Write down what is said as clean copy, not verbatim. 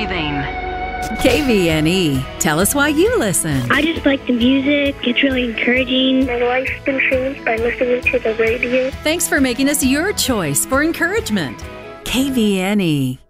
breathing. KVNE. Tell us why you listen. I just like the music. It's really encouraging. My life's been changed by listening to the radio. Thanks for making us your choice for encouragement. KVNE.